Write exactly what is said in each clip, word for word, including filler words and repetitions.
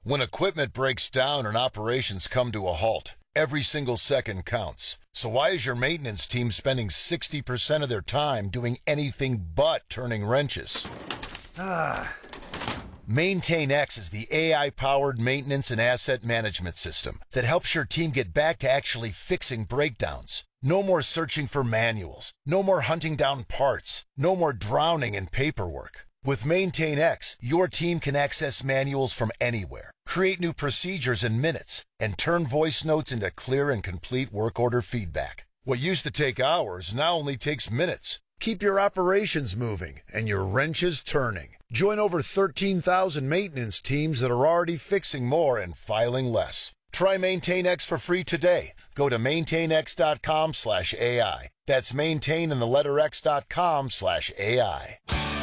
When equipment breaks down and operations come to a halt, every single second counts. So why is your maintenance team spending sixty percent of their time doing anything but turning wrenches? Ah. MaintainX is the A I-powered maintenance and asset management system that helps your team get back to actually fixing breakdowns. No more searching for manuals. No more hunting down parts. No more drowning in paperwork. With MaintainX, your team can access manuals from anywhere, create new procedures in minutes, and turn voice notes into clear and complete work order feedback. What used to take hours now only takes minutes. Keep your operations moving and your wrenches turning. Join over thirteen thousand maintenance teams that are already fixing more and filing less. Try MaintainX for free today. Go to maintainx.com slash AI. That's maintain and the letter x.com slash AI.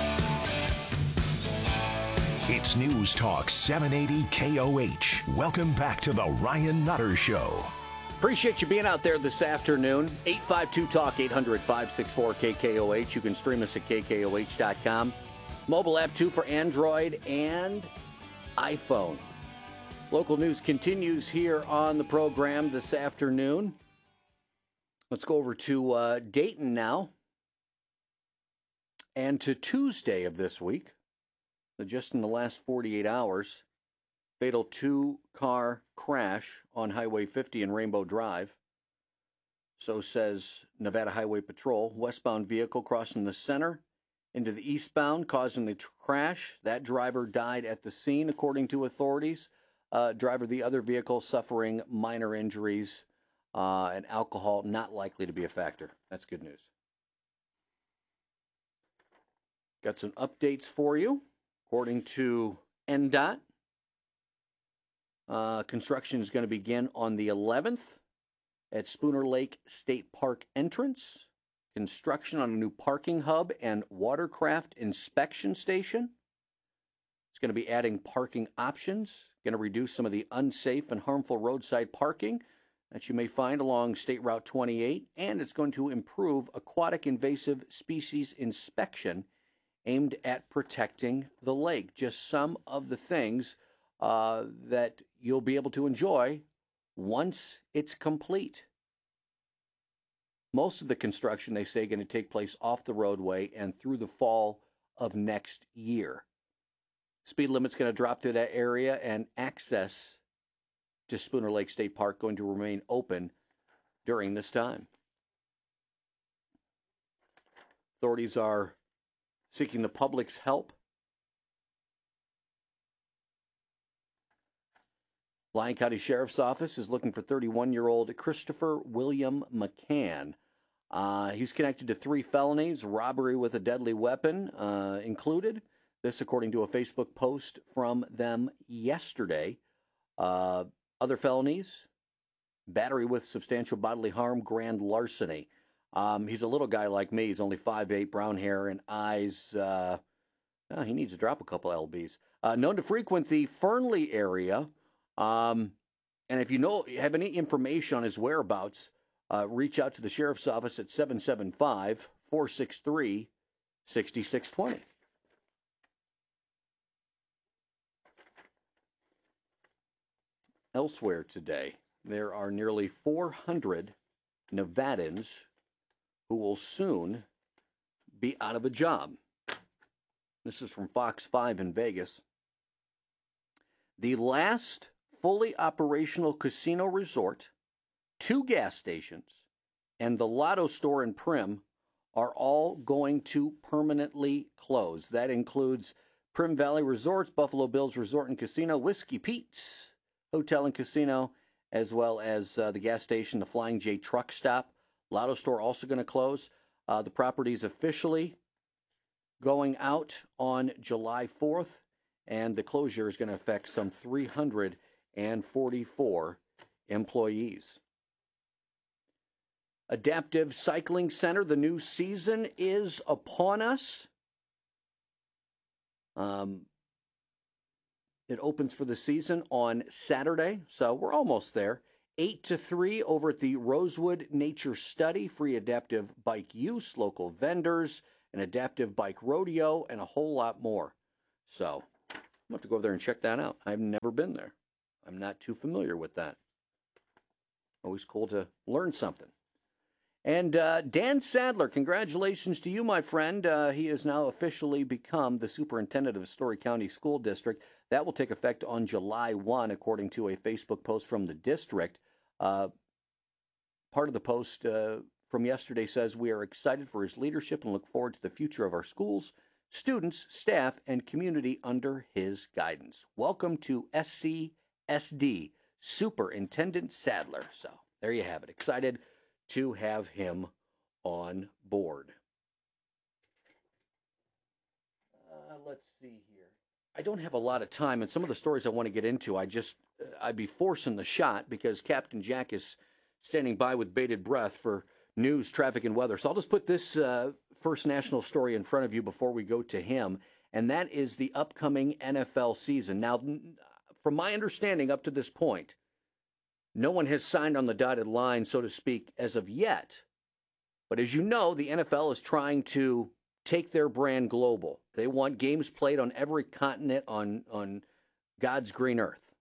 It's News Talk seven eighty K O H. Welcome back to the Ryan Nutter Show. Appreciate you being out there this afternoon. eight five two talk, eight hundred, five six four, K K O H. You can stream us at K K O H dot com. Mobile app, too, for Android and iPhone. Local news continues here on the program this afternoon. Let's go over to uh, Dayton now. And to Tuesday of this week, just in the last forty-eight hours, fatal two-car crash on Highway fifty and Rainbow Drive. So says Nevada Highway Patrol. Westbound vehicle crossing the center into the eastbound, causing the crash. That driver died at the scene, according to authorities. Uh, driver of the other vehicle suffering minor injuries, uh, and alcohol not likely to be a factor. That's good news. Got some updates for you. According to N D O T, uh, construction is going to begin on the eleventh at Spooner Lake State Park entrance. Construction on a new parking hub and watercraft inspection station. It's going to be adding parking options, going to reduce some of the unsafe and harmful roadside parking that you may find along State Route twenty-eight, and it's going to improve aquatic invasive species inspection aimed at protecting the lake. Just some of the things uh, that you'll be able to enjoy once it's complete. Most of the construction, they say, going to take place off the roadway and through the fall of next year. Speed limit's going to drop through that area, and access to Spooner Lake State Park going to remain open during this time. Authorities are seeking the public's help. Lyon County Sheriff's Office is looking for thirty-one-year-old Christopher William McCann. Uh, he's connected to three felonies, robbery with a deadly weapon uh, included. This, according to a Facebook post from them yesterday. Uh, other felonies, battery with substantial bodily harm, grand larceny. Um, he's a little guy like me. He's only five eight, brown hair and eyes. Uh, oh, he needs to drop a couple L Bs. Uh, known to frequent the Fernley area. Um, and if you know have any information on his whereabouts, uh, reach out to the Sheriff's Office at seven seven five, four six three, six six two zero. Elsewhere today, there are nearly four hundred Nevadans who will soon be out of a job. This is from Fox five in Vegas. The last fully operational casino resort, two gas stations, and the Lotto store in Primm are all going to permanently close. That includes Primm Valley Resorts, Buffalo Bills Resort and Casino, Whiskey Pete's Hotel and Casino, as well as uh, the gas station, the Flying J Truck Stop. Lotto store also going to close. Uh, the property is officially going out on July fourth, and the closure is going to affect some three hundred forty-four employees. Adaptive Cycling Center, the new season is upon us. Um, it opens for the season on Saturday, so we're almost there. eight to three over at the Rosewood Nature Study, free adaptive bike use, local vendors, an adaptive bike rodeo, and a whole lot more. So I'm going to have to go over there and check that out. I've never been there. I'm not too familiar with that. Always cool to learn something. And uh, Dan Sadler, congratulations to you, my friend. Uh, he has now officially become the superintendent of Story County School District. That will take effect on July first, according to a Facebook post from the district. Uh, part of the post uh, from yesterday says, "We are excited for his leadership and look forward to the future of our schools, students, staff, and community under his guidance. Welcome to S C S D, Superintendent Sadler." So there you have it. Excited to have him on board. Uh, let's see here. I don't have a lot of time, and some of the stories I want to get into, I just, I'd be forcing the shot because Captain Jack is standing by with bated breath for news, traffic, and weather. So I'll just put this uh, first national story in front of you before we go to him, and that is the upcoming N F L season. Now, from my understanding up to this point, no one has signed on the dotted line, so to speak, as of yet. But as you know, the N F L is trying to take their brand global. They want games played on every continent on, on God's green earth.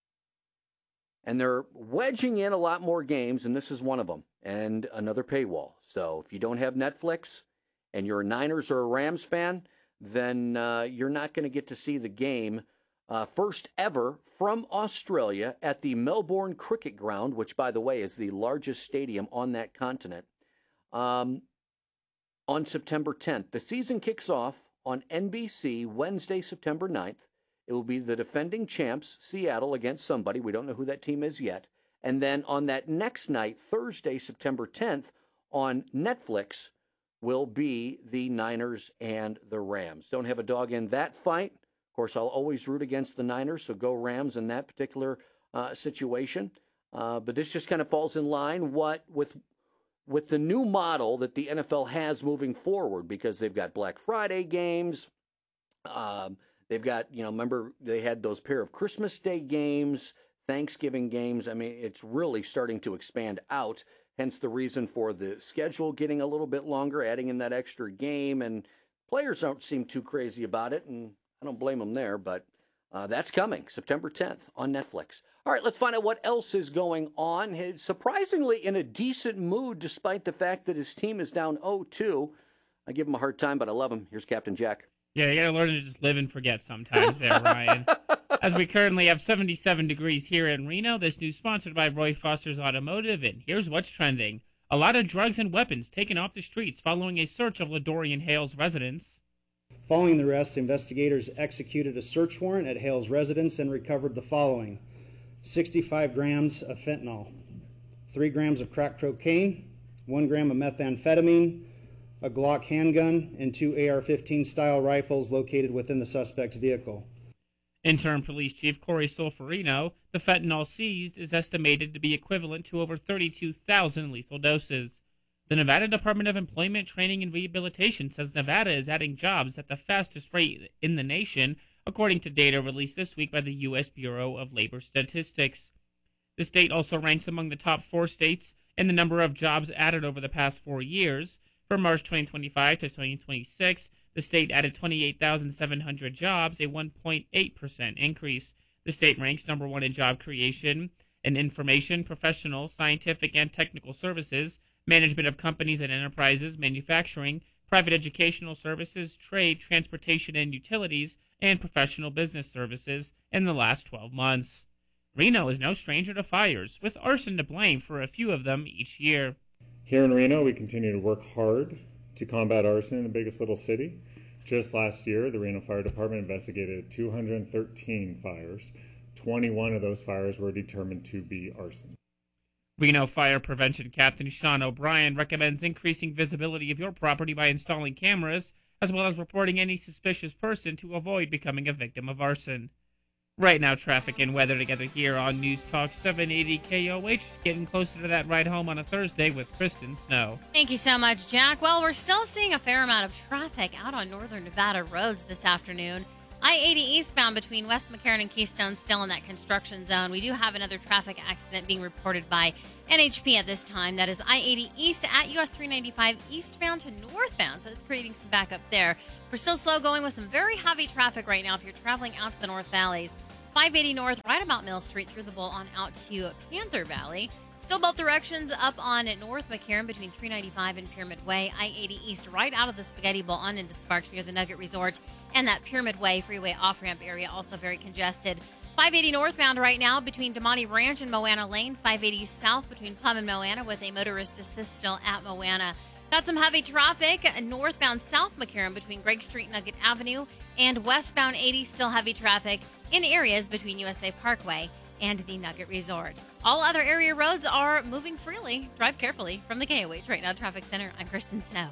And they're wedging in a lot more games, and this is one of them, and another paywall. So if you don't have Netflix and you're a Niners or a Rams fan, then uh, you're not going to get to see the game Uh, first ever from Australia at the Melbourne Cricket Ground, which, by the way, is the largest stadium on that continent, um, on September tenth. The season kicks off on N B C Wednesday, September ninth. It will be the defending champs, Seattle, against somebody. We don't know who that team is yet. And then on that next night, Thursday, September tenth, on Netflix, will be the Niners and the Rams. Don't have a dog in that fight. Of course, I'll always root against the Niners, so go Rams in that particular uh, situation. Uh, but this just kind of falls in line what with with the new model that the N F L has moving forward, because they've got Black Friday games. Um, they've got, you know, remember they had those pair of Christmas Day games, Thanksgiving games. I mean, it's really starting to expand out, hence the reason for the schedule getting a little bit longer, adding in that extra game. And players don't seem too crazy about it, and I don't blame them there, but uh, that's coming September tenth on Netflix. All right, let's find out what else is going on. He's surprisingly in a decent mood, despite the fact that his team is down oh two. I give him a hard time, but I love him. Here's Captain Jack. Yeah, you got to learn to just live and forget sometimes there, Ryan. As we currently have seventy-seven degrees here in Reno, this news sponsored by Roy Foster's Automotive, and here's what's trending. A lot of drugs and weapons taken off the streets following a search of LaDorian Hale's residence. Following the arrest, investigators executed a search warrant at Hale's residence and recovered the following: sixty-five grams of fentanyl, three grams of crack cocaine, one gram of methamphetamine, a Glock handgun, and two A R fifteen style rifles located within the suspect's vehicle. Interim Police Chief Corey Solferino, the fentanyl seized is estimated to be equivalent to over thirty-two thousand lethal doses. The Nevada Department of Employment, Training, and Rehabilitation says Nevada is adding jobs at the fastest rate in the nation, according to data released this week by the U S Bureau of Labor Statistics. The state also ranks among the top four states in the number of jobs added over the past four years. From March twenty twenty-five to twenty twenty-six, the state added twenty-eight thousand seven hundred jobs, a one point eight percent increase. The state ranks number one in job creation in information, professional, scientific, and technical services, management of companies and enterprises, manufacturing, private educational services, trade, transportation and utilities, and professional business services in the last twelve months. Reno is no stranger to fires, with arson to blame for a few of them each year. Here in Reno, we continue to work hard to combat arson in the biggest little city. Just last year, the Reno Fire Department investigated two hundred thirteen fires. twenty-one of those fires were determined to be arson. Reno Fire Prevention Captain Sean O'Brien recommends increasing visibility of your property by installing cameras, as well as reporting any suspicious person to avoid becoming a victim of arson. Right now, traffic and weather together here on News Talk seven eighty K O H, getting closer to that ride home on a Thursday with Kristen Snow. Thank you so much, Jack. Well, we're still seeing a fair amount of traffic out on northern Nevada roads this afternoon. I eighty eastbound between West McCarran and Keystone still in that construction zone. We do have another traffic accident being reported by N H P at this time. That is I eighty east at U S three ninety-five eastbound to northbound, so it's creating some backup there. We're still slow going with some very heavy traffic right now if you're traveling out to the North Valleys. five eighty north, right about Mill Street through the bowl on out to Panther Valley. Still both directions up on North McCarran between three ninety-five and Pyramid Way. I eighty east right out of the Spaghetti Bowl on into Sparks near the Nugget Resort. And that Pyramid Way freeway off-ramp area also very congested. five eighty northbound right now between Damani Ranch and Moana Lane. five eighty south between Plum and Moana with a motorist assist still at Moana. Got some heavy traffic northbound South McCarran between Gregg Street and Nugget Avenue. And westbound eighty still heavy traffic in areas between U S A Parkway and the Nugget Resort. All other area roads are moving freely. Drive carefully. From the K O H Right Now Traffic Center, I'm Kristen Snow.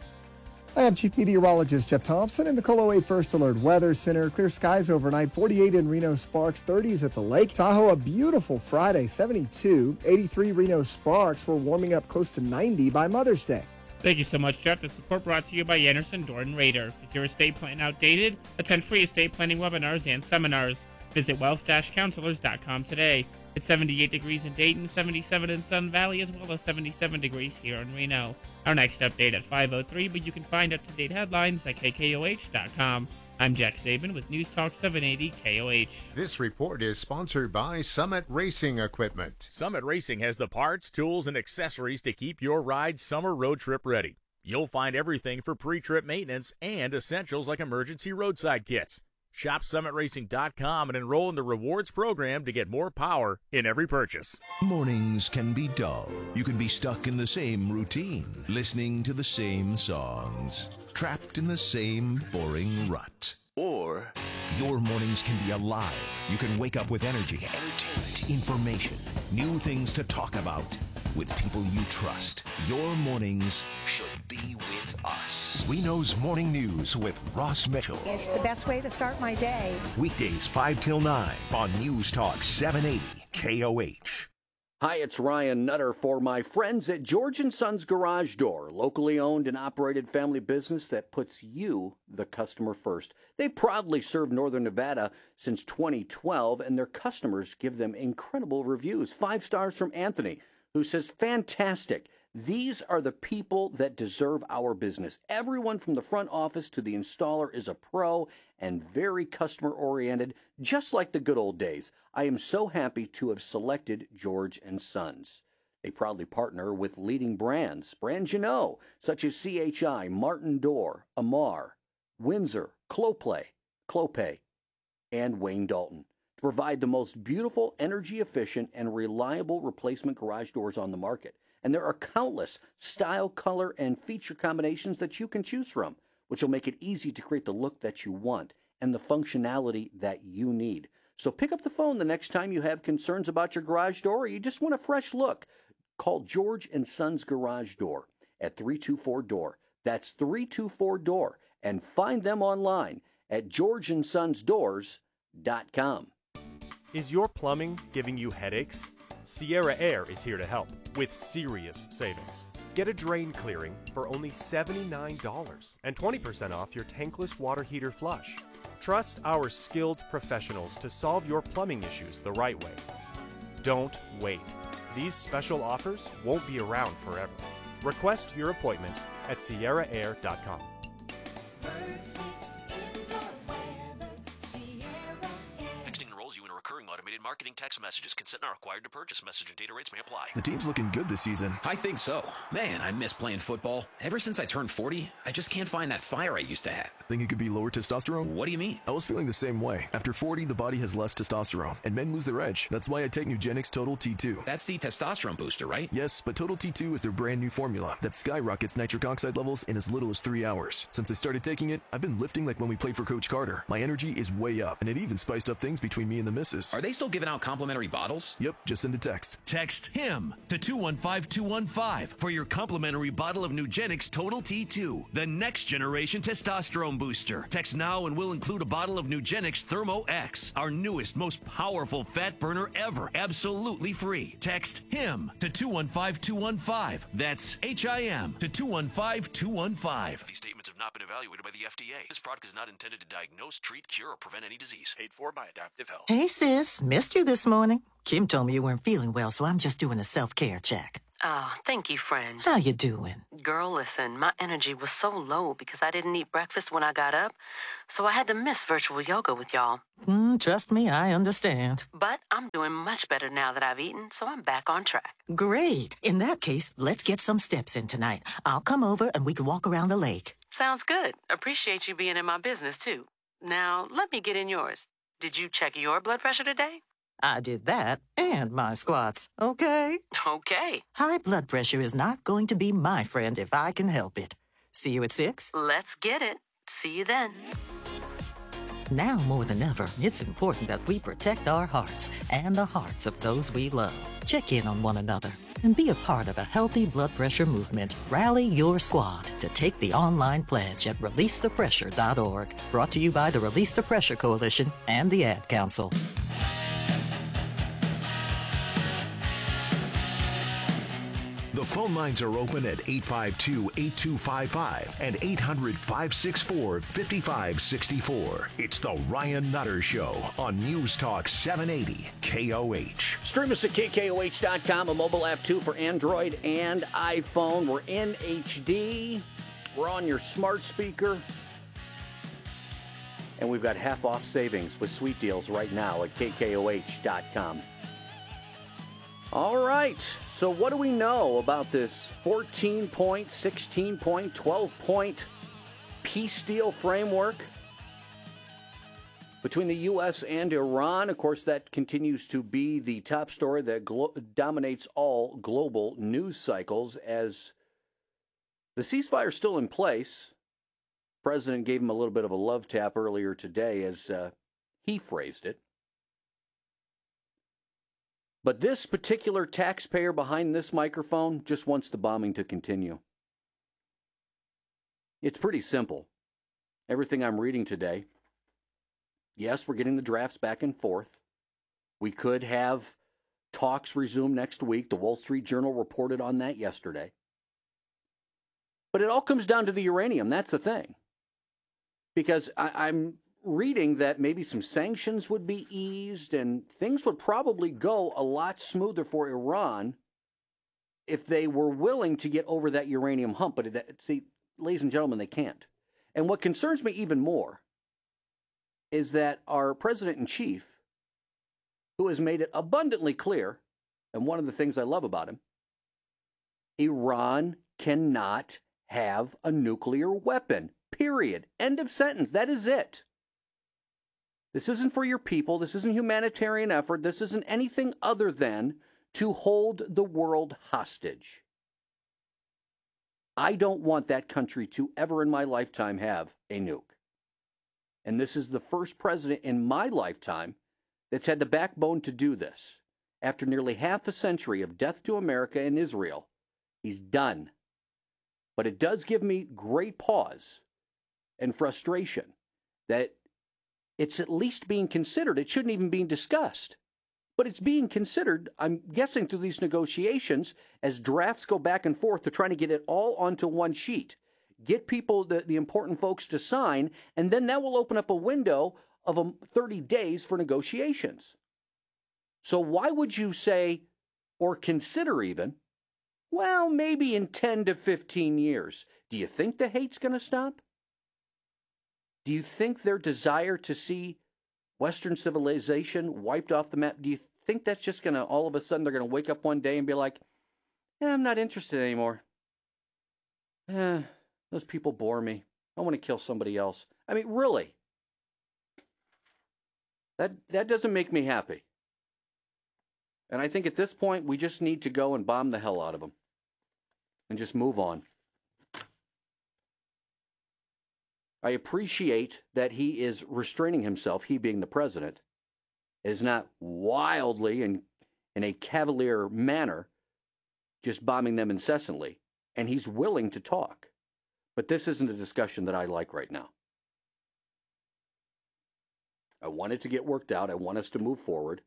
I am Chief Meteorologist Jeff Thompson in the Colo eight First Alert Weather Center. Clear skies overnight, forty-eight in Reno Sparks, thirties at the lake. Tahoe, a beautiful Friday, seventy-two. eighty-three Reno Sparks. We're warming up close to ninety by Mother's Day. Thank you so much, Jeff. The support brought to you by Anderson, Door and Raider. Is your estate plan outdated? Attend free estate planning webinars and seminars. Visit wealth dash counselors dot com today. It's seventy-eight degrees in Dayton, seventy-seven in Sun Valley, as well as seventy-seven degrees here in Reno. Our next update at five oh three, but you can find up-to-date headlines at K K O H dot com. I'm Jack Saban with News Talk seven eighty K O H. This report is sponsored by Summit Racing Equipment. Summit Racing has the parts, tools, and accessories to keep your ride summer road trip ready. You'll find everything for pre-trip maintenance and essentials like emergency roadside kits. Shop summit racing dot com and enroll in the rewards program to get more power in every purchase. Mornings can be dull. You can be stuck in the same routine, listening to the same songs, trapped in the same boring rut. Or your mornings can be alive. You can wake up with energy, entertainment, information, new things to talk about with people you trust. Your mornings should be with us. We Know's Morning News with Ross Mitchell. It's the best way to start my day. Weekdays five till nine on News Talk seven eighty K O H. Hi, it's Ryan Nutter for my friends at George and Sons Garage Door, locally owned and operated family business that puts you, the customer, first. They proudly served Northern Nevada since twenty twelve, and their customers give them incredible reviews. Five stars from Anthony, who says, fantastic. These are the people that deserve our business. Everyone from the front office to the installer is a pro and very customer-oriented, just like the good old days. I am so happy to have selected George and Sons. They proudly partner with leading brands, brands you know, such as C H I, Martin Door, Amar, Windsor, Clopay, Clopay, and Wayne Dalton, to provide the most beautiful, energy-efficient, and reliable replacement garage doors on the market. And there are countless style, color, and feature combinations that you can choose from, which will make it easy to create the look that you want and the functionality that you need. So pick up the phone the next time you have concerns about your garage door or you just want a fresh look. Call George and Sons Garage Door at three two four D O O R. That's three two four D O O R. And find them online at george and sons doors dot com. Is your plumbing giving you headaches? Sierra Air is here to help with serious savings. Get a drain clearing for only seventy-nine dollars and twenty percent off your tankless water heater flush. Trust our skilled professionals to solve your plumbing issues the right way. Don't wait. These special offers won't be around forever. Request your appointment at sierra air dot com. Automated marketing text messages. Consent not required to purchase. Message and data rates may apply. The team's looking good this season. I think so. Man, I miss playing football. Ever since I turned forty, I just can't find that fire I used to have. Think it could be lower testosterone? What do you mean? I was feeling the same way. After forty, the body has less testosterone, and men lose their edge. That's why I take Nugenix Total T two. That's the testosterone booster, right? Yes, but Total T two is their brand new formula that skyrockets nitric oxide levels in as little as three hours. Since I started taking it, I've been lifting like when we played for Coach Carter. My energy is way up, and it even spiced up things between me and the missus. Are they still giving giving out complimentary bottles? Yep, just send a text. Text HIM to two one five two one five for your complimentary bottle of Nugenix Total T two, the next generation testosterone booster. Text now and we'll include a bottle of Nugenix Thermo X, our newest, most powerful fat burner ever, absolutely free. Text HIM to two one five two one five. That's H I M to two one five two one five. These statements have not been evaluated by the F D A. This product is not intended to diagnose, treat, cure, or prevent any disease. Paid for by Adaptive Health. Hey, sis. Missed you this morning. Kim told me you weren't feeling well, so I'm just doing a self-care check. Oh, thank you, friend. How you doing? Girl, listen, my energy was so low because I didn't eat breakfast when I got up, so I had to miss virtual yoga with y'all. Mm, trust me, I understand. But I'm doing much better now that I've eaten, so I'm back on track. Great. In that case, let's get some steps in tonight. I'll come over and we can walk around the lake. Sounds good. Appreciate you being in my business, too. Now, let me get in yours. Did you check your blood pressure today? I did that and my squats, okay? Okay. High blood pressure is not going to be my friend if I can help it. See you at six? Let's get it. See you then. Now more than ever, it's important that we protect our hearts and the hearts of those we love. Check in on one another and be a part of a healthy blood pressure movement. Rally your squad to take the online pledge at release the pressure dot org. Brought to you by the Release the Pressure Coalition and the Ad Council. The phone lines are open at eight five two, eight two five five and eight hundred, five six four, five five six four. It's the Ryan Nutter Show on News Talk seven eighty K O H. Stream us at K K O H dot com, a mobile app too for Android and iPhone. We're in H D. We're on your smart speaker. And we've got half off savings with sweet deals right now at K K O H dot com. All right, so what do we know about this fourteen-point, sixteen-point, twelve-point peace deal framework between the U S and Iran? Of course, that continues to be the top story that glo- dominates all global news cycles as the ceasefire is still in place. The president gave him a little bit of a love tap earlier today as uh, he phrased it. But this particular taxpayer behind this microphone just wants the bombing to continue. It's pretty simple. Everything I'm reading today, yes, we're getting the drafts back and forth. We could have talks resume next week. The Wall Street Journal reported on that yesterday. But it all comes down to the uranium. That's the thing. Because I, I'm... reading that maybe some sanctions would be eased and things would probably go a lot smoother for Iran if they were willing to get over that uranium hump. But that, see, ladies and gentlemen, they can't. And what concerns me even more is that our president-in-chief, who has made it abundantly clear, and one of the things I love about him, Iran cannot have a nuclear weapon, period. End of sentence. That is it. This isn't for your people. This isn't humanitarian effort. This isn't anything other than to hold the world hostage. I don't want that country to ever in my lifetime have a nuke. And this is the first president in my lifetime that's had the backbone to do this. After nearly half a century of death to America and Israel, he's done. But it does give me great pause and frustration that it's at least being considered. It shouldn't even be discussed. But it's being considered, I'm guessing, through these negotiations as drafts go back and forth to trying to get it all onto one sheet. Get people, the, the important folks, to sign, and then that will open up a window of um, thirty days for negotiations. So why would you say, or consider even, well, maybe in ten to fifteen years? Do you think the hate's going to stop? Do you think their desire to see Western civilization wiped off the map, do you think that's just going to, all of a sudden, they're going to wake up one day and be like, eh, I'm not interested anymore. Eh, those people bore me. I want to kill somebody else. I mean, really? That, that doesn't make me happy. And I think at this point, we just need to go and bomb the hell out of them. And just move on. I appreciate that he is restraining himself, he being the president, It is not wildly and in a cavalier manner, just bombing them incessantly. And he's willing to talk. But this isn't a discussion that I like right now. I want it to get worked out. I want us to move forward.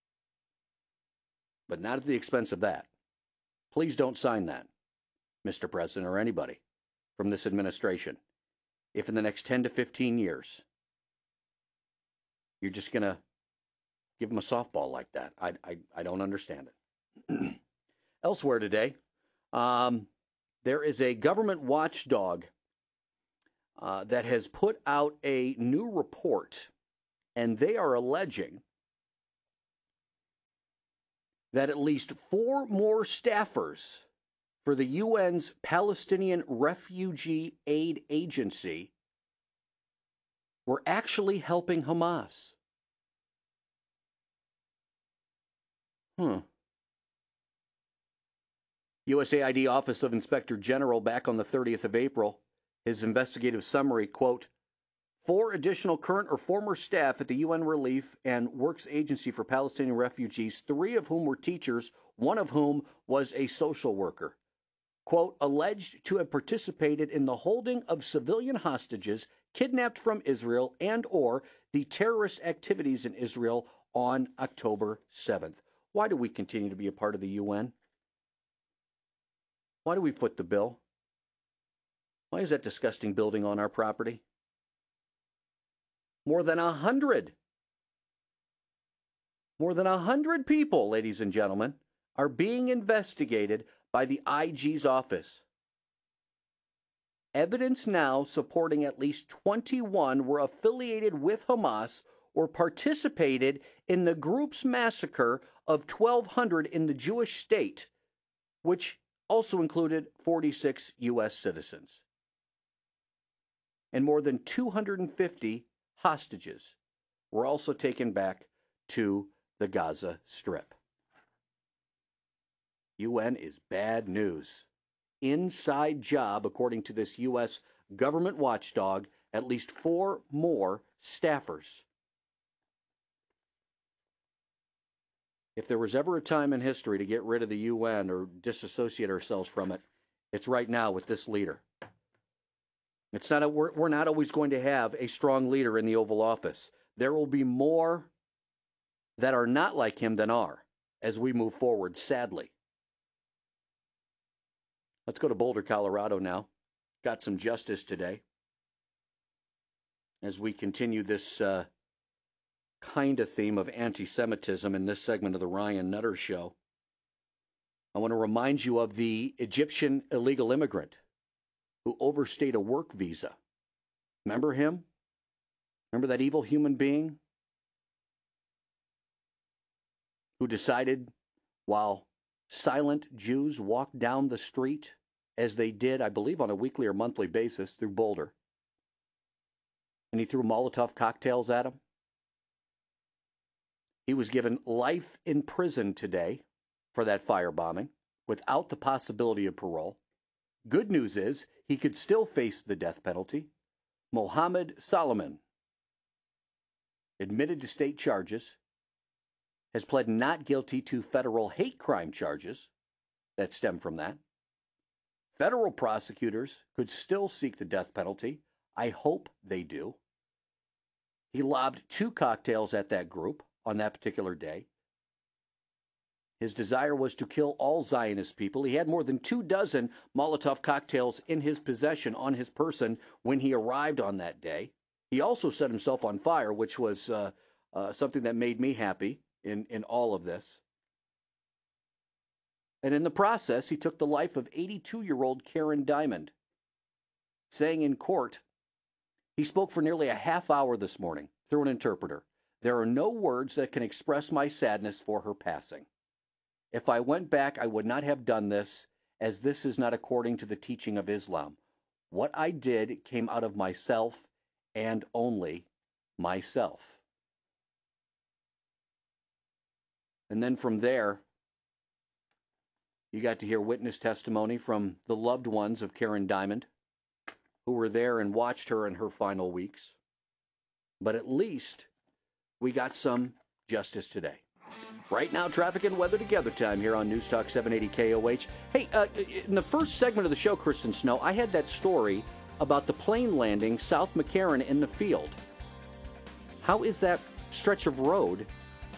But not at the expense of that. Please don't sign that, Mister President, or anybody from this administration. If in the next ten to fifteen years, you're just going to give them a softball like that. I, I, I don't understand it. Elsewhere today, um, there is a government watchdog uh, that has put out a new report, and they are alleging that at least four more staffers for the U N's Palestinian Refugee Aid Agency were actually helping Hamas. Hmm. U S A I D Office of Inspector General back on the thirtieth of April, his investigative summary, quote, four additional current or former staff at the U N Relief and Works Agency for Palestinian Refugees, three of whom were teachers, one of whom was a social worker, quote, alleged to have participated in the holding of civilian hostages kidnapped from Israel and or the terrorist activities in Israel on October seventh. Why do we continue to be a part of the U N? Why do we foot the bill? Why is that disgusting building on our property? More than a hundred, more than a hundred people, ladies and gentlemen, are being investigated by the I G's office. Evidence now supporting at least twenty-one were affiliated with Hamas or participated in the group's massacre of twelve hundred in the Jewish state, which also included forty-six U S citizens. And more than two hundred fifty hostages were also taken back to the Gaza Strip. U N is bad news. Inside job, according to this U S government watchdog, at least four more staffers. If there was ever a time in history to get rid of the U N or disassociate ourselves from it, it's right now with this leader. It's not a, we're, we're not always going to have a strong leader in the Oval Office. There will be more that are not like him than are as we move forward, sadly. Let's go to Boulder, Colorado now. Got some justice today as we continue this uh, kind of theme of anti-Semitism in this segment of the Ryan Nutter Show. I want to remind you of the Egyptian illegal immigrant who overstayed a work visa. Remember him? Remember that evil human being who decided while silent Jews walked down the street, as they did, I believe, on a weekly or monthly basis through Boulder, and he threw Molotov cocktails at them? He was given life in prison today for that firebombing without the possibility of parole. Good news is he could still face the death penalty. Mohammed Solomon admitted to state charges, has pled not guilty to federal hate crime charges that stem from that. Federal prosecutors could still seek the death penalty. I hope they do. He lobbed two cocktails at that group on that particular day. His desire was to kill all Zionist people. He had more than two dozen Molotov cocktails in his possession on his person when he arrived on that day. He also set himself on fire, which was uh, uh, something that made me happy in, in all of this. And in the process, he took the life of eighty-two-year-old Karen Diamond, saying in court, he spoke for nearly a half hour this morning through an interpreter. There are no words that can express my sadness for her passing. If I went back, I would not have done this, as this is not according to the teaching of Islam. What I did came out of myself and only myself. And then from there, you got to hear witness testimony from the loved ones of Karen Diamond, who were there and watched her in her final weeks. But at least we got some justice today. Right now, traffic and weather together time here on News Talk seven eighty K O H. Hey, uh, in the first segment of the show, Kristen Snow, I had that story about the plane landing South McCarran in the field. How is that stretch of road?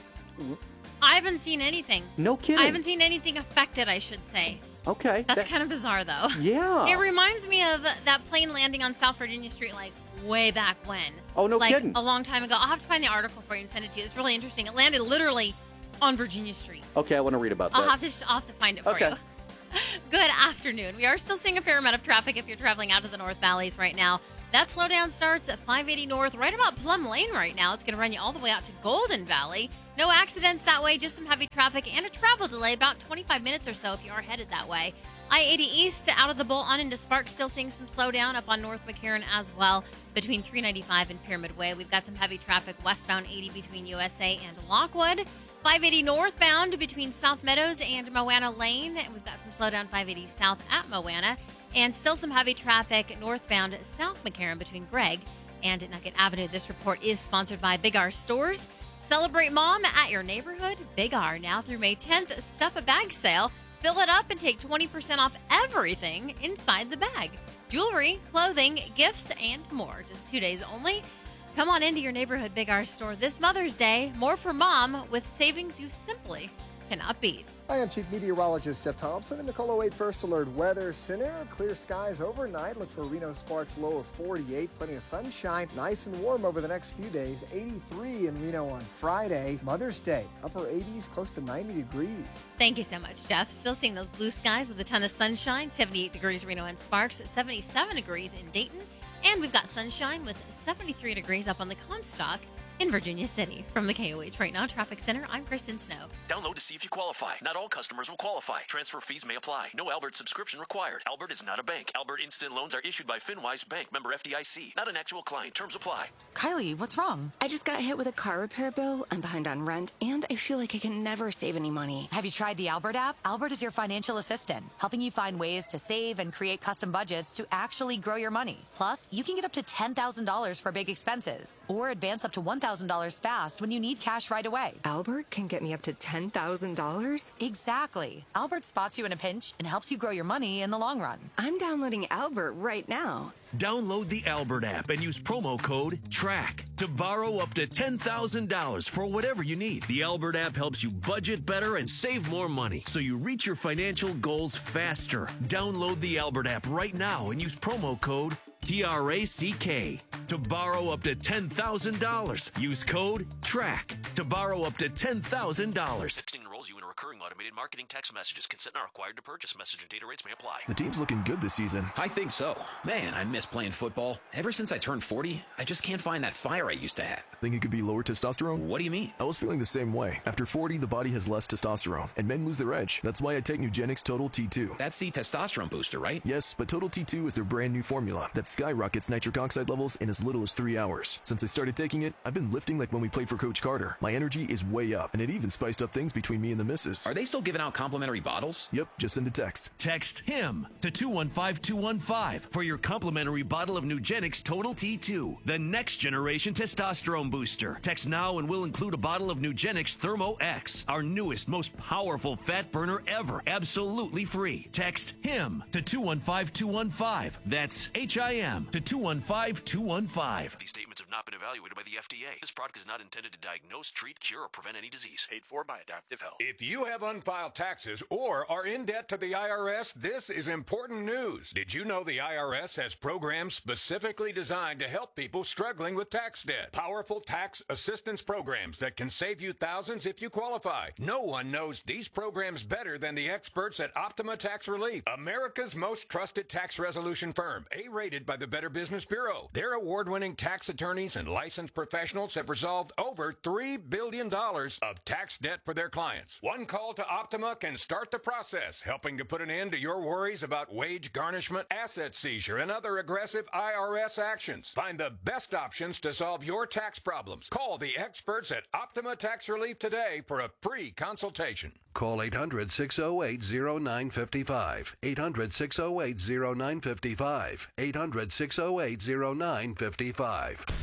I haven't seen anything. No kidding. I haven't seen anything affected, I should say. Okay. That's that, kind of bizarre, though. Yeah. It reminds me of that plane landing on South Virginia Street, like, way back when. Oh, no like, kidding. a long time ago. I'll have to find the article for you and send it to you. It's really interesting. It landed literally on Virginia Street. Okay, I want to read about that. I'll have to, I'll have to find it for okay. you. Good afternoon. We are still seeing a fair amount of traffic if you're traveling out to the North Valleys right now. That slowdown starts at five eighty North, right about Plum Lane right now. It's going to run you all the way out to Golden Valley. No accidents that way, just some heavy traffic and a travel delay, about twenty-five minutes or so if you are headed that way. I eighty East out of the Bowl on into Sparks, still seeing some slowdown up on North McCarran as well. Between three ninety-five and Pyramid Way, we've got some heavy traffic westbound eighty between U S A and Lockwood. five eighty northbound between South Meadows and Moana Lane. We've got some slowdown five eighty south at Moana. And still some heavy traffic northbound South McCarran between Gregg and Nugget Avenue. This report is sponsored by Big R Stores. Celebrate Mom at your neighborhood. Big R now through May tenth. Stuff a bag sale. Fill it up and take twenty percent off everything inside the bag. Jewelry, clothing, gifts, and more. Just two days only. Come on into your neighborhood Big R store this Mother's Day. More for Mom with savings you simply cannot beat. I am Chief Meteorologist Jeff Thompson in the Colo eight First Alert Weather Center. Clear skies overnight. Look for Reno Sparks low of forty-eight. Plenty of sunshine. Nice and warm over the next few days. eighty-three in Reno on Friday. Mother's Day. Upper eighties, close to ninety degrees. Thank you so much, Jeff. Still seeing those blue skies with a ton of sunshine. seventy-eight degrees Reno and Sparks. seventy-seven degrees in Dayton. And we've got sunshine with seventy-three degrees up on the Comstock in Virginia City. From the K O H Right Now Traffic Center, I'm Kristen Snow. Download to see if you qualify. Not all customers will qualify. Transfer fees may apply. No Albert subscription required. Albert is not a bank. Albert Instant Loans are issued by FinWise Bank, member F D I C. Not an actual client. Terms apply. Kylie, what's wrong? I just got hit with a car repair bill. I'm behind on rent, and I feel like I can never save any money. Have you tried the Albert app? Albert is your financial assistant, helping you find ways to save and create custom budgets to actually grow your money. Plus, you can get up to ten thousand dollars for big expenses, or advance up to one thousand dollars fast when you need cash right away. Albert can get me up to ten thousand dollars? Exactly. Albert spots you in a pinch and helps you grow your money in the long run. I'm downloading Albert right now. Download the Albert app and use promo code TRACK to borrow up to ten thousand dollars for whatever you need. The Albert app helps you budget better and save more money so you reach your financial goals faster. Download the Albert app right now and use promo code T R A C K to borrow up to ten thousand dollars. Use code TRACK to borrow up to ten thousand dollars. Texting enrolls you in a recurring automated marketing text messages. Consent not required to purchase. Message and data rates may apply. The team's looking good this season. I think so. Man, I miss playing football. Ever since I turned forty, I just can't find that fire I used to have. Think it could be lower testosterone? What do you mean? I was feeling the same way. After forty, the body has less testosterone, and men lose their edge. That's why I take Nugenix Total T two. That's the testosterone booster, right? Yes, but Total T two is their brand new formula that skyrockets nitric oxide levels in as little as three hours. Since I started taking it, I've been lifting like when we played for Coach Carter. My energy is way up, and it even spiced up things between me and the missus. Are they still giving out complimentary bottles? Yep, just send a text. Text HIM to two one five two one five for your complimentary bottle of Nugenix Total T two, the next generation testosterone booster. Text now and we'll include a bottle of Nugenix Thermo X, our newest, most powerful fat burner ever, absolutely free. Text HIM to two one five two one five. That's H I M to two one five two one five. These statements have not been evaluated by the F D A. This product is not intended to diagnose, treat, cure, or prevent any disease. Paid for by Adaptive Health. If you have unfiled taxes or are in debt to the I R S, this is important news. Did you know the I R S has programs specifically designed to help people struggling with tax debt? Powerful tax assistance programs that can save you thousands if you qualify. No one knows these programs better than the experts at Optima Tax Relief, America's most trusted tax resolution firm, A-rated by the Better Business Bureau. Their award-winning tax attorneys and licensed professionals have resolved over three billion dollars of tax debt for their clients. One call to Optima can start the process, helping to put an end to your worries about wage garnishment, asset seizure, and other aggressive I R S actions. Find the best options to solve your tax problems. Call the experts at Optima Tax Relief today for a free consultation. Call eight hundred, six oh eight, oh nine five five. eight hundred, six oh eight, oh nine five five. eight hundred, six oh eight, oh nine five five.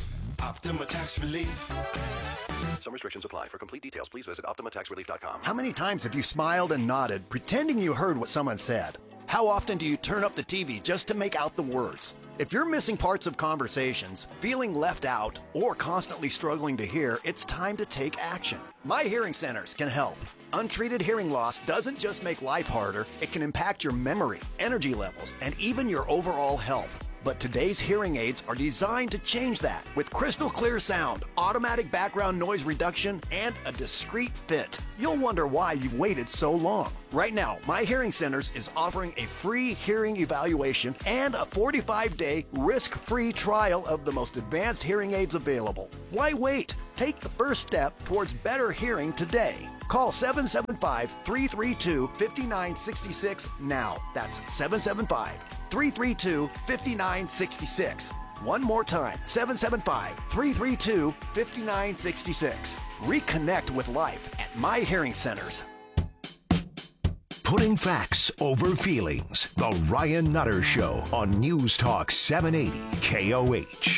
Optima Tax Relief. Some restrictions apply. For complete details, please visit Optima Tax Relief dot com. How many times have you smiled and nodded, pretending you heard what someone said? How often do you turn up the T V just to make out the words? If you're missing parts of conversations, feeling left out, or constantly struggling to hear, it's time to take action. My Hearing Centers can help. Untreated hearing loss doesn't just make life harder, it can impact your memory, energy levels, and even your overall health. But today's hearing aids are designed to change that with crystal clear sound, automatic background noise reduction, and a discreet fit. You'll wonder why you've waited so long. Right now, My Hearing Centers is offering a free hearing evaluation and a forty-five day risk-free trial of the most advanced hearing aids available. Why wait? Take the first step towards better hearing today. Call seven seven five, three three two, five nine six six now. That's seven seven five, three three two, five nine six six. One more time, seven seven five, three three two, five nine six six. Reconnect with life at My Hearing Centers. Putting facts over feelings. The Ryan Nutter Show on News Talk seven eighty K O H.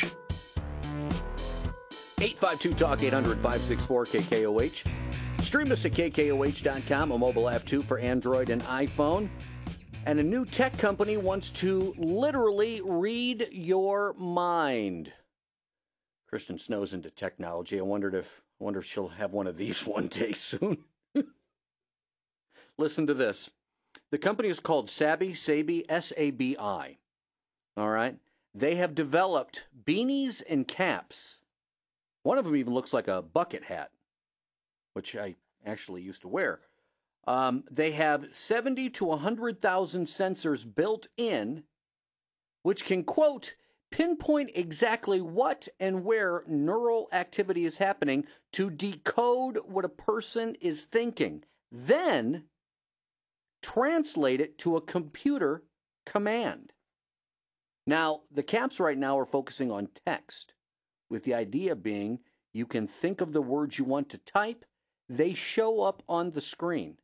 eight five two talk, eight hundred, five six four, K K O H. Stream us at K K O H dot com, a mobile app too for Android and iPhone. And a new tech company wants to literally read your mind. Kristen Snow's into technology. I wondered if I wonder if she'll have one of these one day soon. Listen to this. The company is called Sabi, Sabi, S A B I. All right? They have developed beanies and caps. One of them even looks like a bucket hat, which I actually used to wear. Um, they have seventy to one hundred thousand sensors built in, which can, quote, pinpoint exactly what and where neural activity is happening to decode what a person is thinking. Then translate it to a computer command. Now, the caps right now are focusing on text, with the idea being you can think of the words you want to type, they show up on the screen,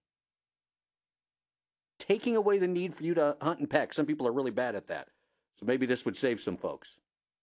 taking away the need for you to hunt and peck. Some people are really bad at that, so maybe this would save some folks.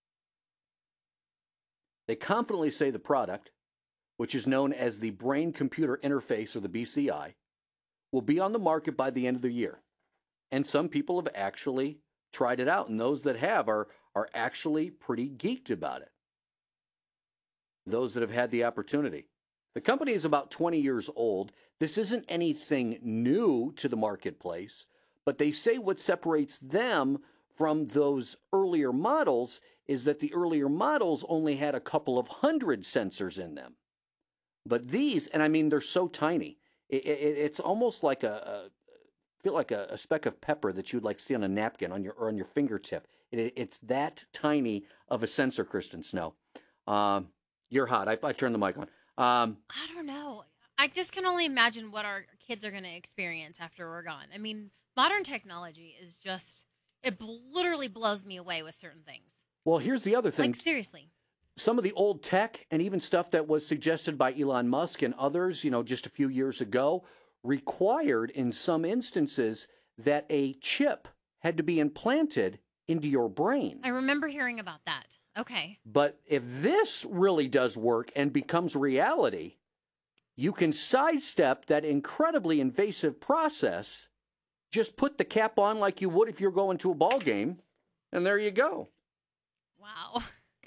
They confidently say the product, which is known as the Brain-Computer Interface, or the B C I, will be on the market by the end of the year. And some people have actually tried it out, and those that have are, are actually pretty geeked about it. Those that have had the opportunity. The company is about twenty years old. This isn't anything new to the marketplace, but they say what separates them from those earlier models is that the earlier models only had a couple of hundred sensors in them. But these, and I mean, they're so tiny. It, it, it's almost like a, a feel like a, a speck of pepper that you'd like see on a napkin on your or on your fingertip. It, it's that tiny of a sensor, Kristen Snow. Um, you're hot. I, I turned the mic on. Um, I don't know. I just can only imagine what our kids are going to experience after we're gone. I mean, modern technology is just, it bl- literally blows me away with certain things. Well, here's the other thing. Like, seriously. Some of the old tech and even stuff that was suggested by Elon Musk and others, you know, just a few years ago, required in some instances that a chip had to be implanted into your brain. I remember hearing about that. Okay. But if this really does work and becomes reality, you can sidestep that incredibly invasive process. Just put the cap on like you would if you're going to a ball game, and there you go. Wow.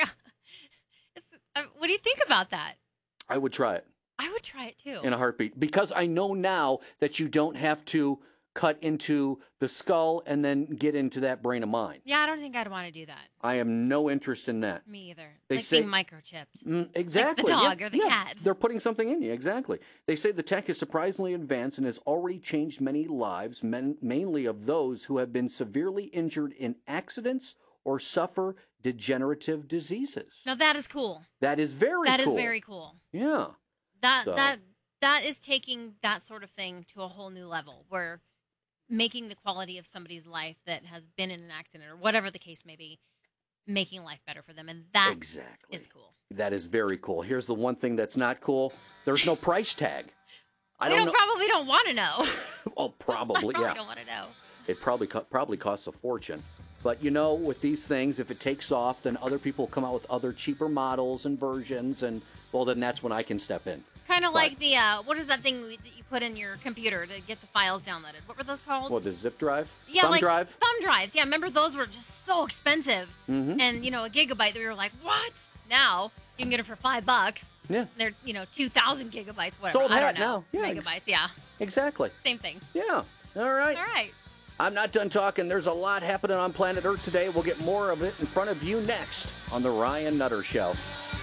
What do you think about that? I would try it. I would try it too. In a heartbeat. Because I know now that you don't have to cut into the skull and then get into that brain of mine. Yeah, I don't think I'd want to do that. I am no interest in that. Me either. They like say, being microchipped. Mm, exactly. Like the dog yeah, or the yeah. cat. They're putting something in you. Exactly. They say the tech is surprisingly advanced and has already changed many lives, men, mainly of those who have been severely injured in accidents or suffer degenerative diseases. Now that is cool. That is very That cool. is very cool. Yeah. That So- that that is taking that sort of thing to a whole new level, where making the quality of somebody's life that has been in an accident or whatever the case may be, making life better for them, and that Exactly. is cool. That is very cool. Here's the one thing that's not cool. There's no price tag. I they don't don't know. probably don't want to know. Oh, probably, I probably yeah. don't want to know. It probably co- probably costs a fortune. But, you know, with these things, if it takes off, then other people come out with other cheaper models and versions, and, well, then that's when I can step in. Kind of But- like the, uh, what is that thing that you put in your computer to get the files downloaded? What were those called? What, the zip drive? Yeah, Thumb like drive? thumb drives. Yeah, remember those were just so expensive. Mhm. And, you know, a gigabyte, we were like, what? Now, you can get it for five bucks. Yeah. They're, you know, two thousand gigabytes, whatever. Sold I hat don't know. now. Yeah. Megabytes, yeah. Exactly. Same thing. Yeah. All right. All right. I'm not done talking. There's a lot happening on planet Earth today. We'll get more of it in front of you next on The Ryan Nutter Show.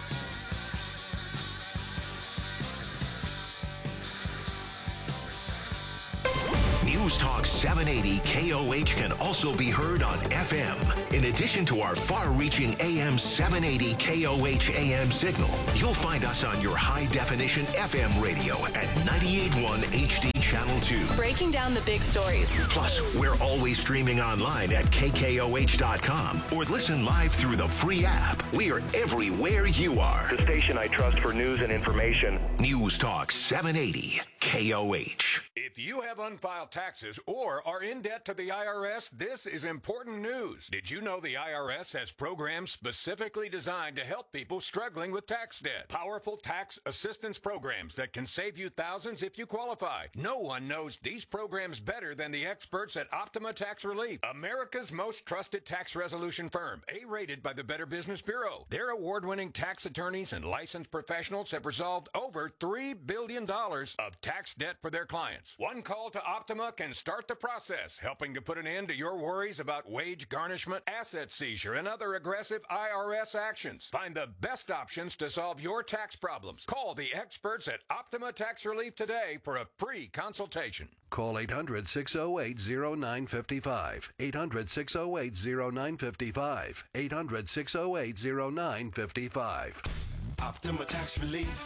News Talk seven eighty K O H can also be heard on F M. In addition to our far-reaching A M seven eighty K O H A M signal, you'll find us on your high-definition F M radio at ninety-eight point one H D Channel two. Breaking down the big stories. Plus, we're always streaming online at K K O H dot com or listen live through the free app. We are everywhere you are. The station I trust for news and information. News Talk seven eighty K O H. If you have unfiled taxes or are in debt to the I R S, this is important news. Did you know the I R S has programs specifically designed to help people struggling with tax debt? Powerful tax assistance programs that can save you thousands if you qualify. No one knows these programs better than the experts at Optima Tax Relief, America's most trusted tax resolution firm, A-rated by the Better Business Bureau. Their award-winning tax attorneys and licensed professionals have resolved over three billion dollars of tax debt for their clients. One call to Optima can start the process, helping to put an end to your worries about wage garnishment, asset seizure, and other aggressive I R S actions. Find the best options to solve your tax problems. Call the experts at Optima Tax Relief today for a free consultation. Call eight hundred, six oh eight, oh nine five five. eight hundred, six oh eight, oh nine five five. eight hundred, six oh eight, oh nine five five. Optima Tax Relief.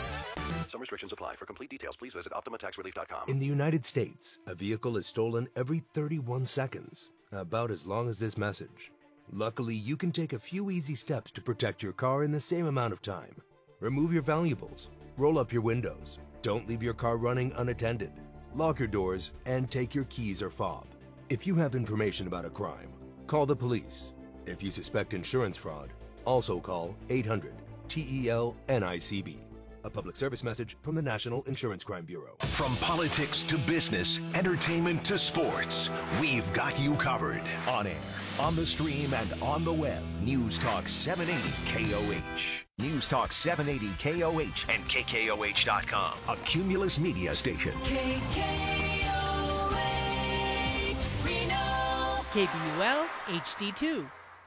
Some restrictions apply. For complete details, please visit optima tax relief dot com. In the United States, a vehicle is stolen every thirty-one seconds, about as long as this message. Luckily, you can take a few easy steps to protect your car in the same amount of time. Remove your valuables, roll up your windows, don't leave your car running unattended, lock your doors, and take your keys or fob. If you have information about a crime, call the police. If you suspect insurance fraud, also call eight hundred T E L N I C B. A public service message from the National Insurance Crime Bureau. From politics to business, entertainment to sports, we've got you covered. On air, on the stream, and on the web. News Talk seven eighty K O H. News Talk seven eighty K O H and K K O H dot com. A Cumulus media station. K K O H, Reno. K B U L H D two.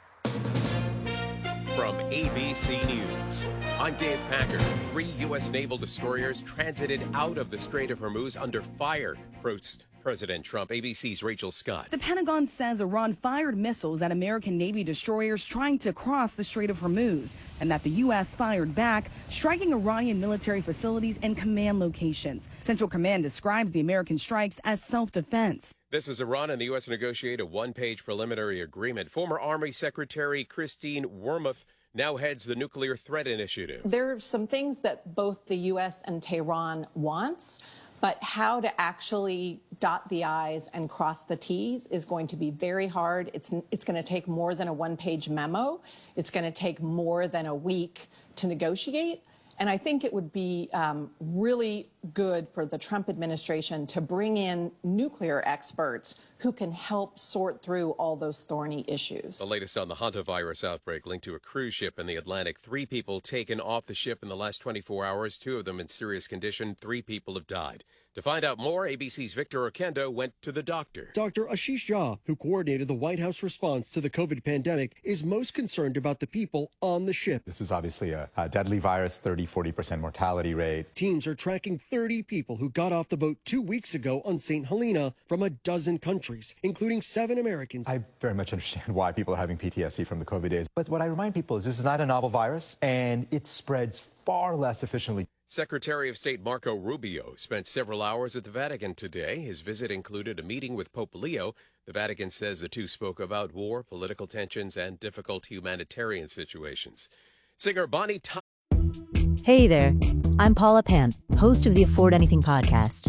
From A B C News, I'm Dave Packer. Three U S naval destroyers transited out of the Strait of Hormuz under fire, protes President Trump. A B C's Rachel Scott. The Pentagon says Iran fired missiles at American Navy destroyers trying to cross the Strait of Hormuz, and that the U S fired back, striking Iranian military facilities and command locations. Central Command describes the American strikes as self-defense. This is Iran and the U S negotiate a one-page preliminary agreement. Former Army Secretary Christine Wormuth now heads the Nuclear Threat Initiative. There are some things that both the U S and Tehran wants, but how to actually dot the I's and cross the T's is going to be very hard. It's, it's going to take more than a one-page memo. It's going to take more than a week to negotiate. And I think it would be um, really good for the Trump administration to bring in nuclear experts who can help sort through all those thorny issues. The latest on the hantavirus outbreak linked to a cruise ship in the Atlantic. Three people taken off the ship in the last twenty-four hours, two of them in serious condition. Three people have died. To find out more, A B C's Victor Oquendo went to the doctor. Doctor Ashish Jha, who coordinated the White House response to the COVID pandemic, is most concerned about the people on the ship. This is obviously a, a deadly virus, thirty, forty percent mortality rate. Teams are tracking thirty people who got off the boat two weeks ago on Saint Helena from a dozen countries, including seven Americans. I very much understand why people are having P T S D from the COVID days. But what I remind people is this is not a novel virus, and it spreads far less efficiently. Secretary of State Marco Rubio spent several hours at the Vatican today. His visit included a meeting with Pope Leo. The Vatican says the two spoke about war, political tensions, and difficult humanitarian situations. Singer Bonnie Tyler. Hey there, I'm Paula Pant, host of the Afford Anything podcast.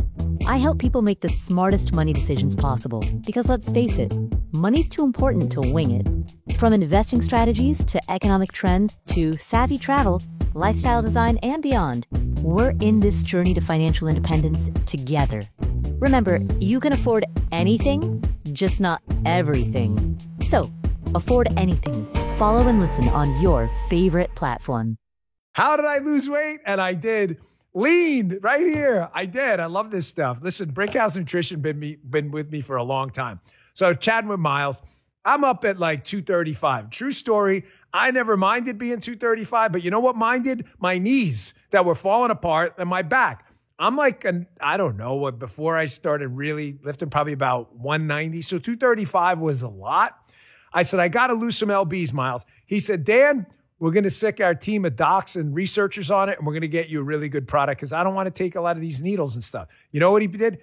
I help people make the smartest money decisions possible because let's face it, money's too important to wing it. From investing strategies to economic trends to savvy travel, lifestyle design, and beyond, we're in this journey to financial independence together. Remember, you can afford anything, just not everything. So, afford anything. Follow and listen on your favorite platform. How did I lose weight? And I did. Lean right here. I did. I love this stuff. Listen, Brickhouse Nutrition been me been with me for a long time. So chatting with Miles, I'm up at like two thirty-five. True story. I never minded being two thirty-five, but you know what minded? My knees that were falling apart and my back. I'm like, an, I don't know what, before I started really lifting, probably about one ninety. So two thirty-five was a lot. I said, I got to lose some L Bs, Miles. He said, Dan, we're going to sick our team of docs and researchers on it, and we're going to get you a really good product because I don't want to take a lot of these needles and stuff. You know what he did?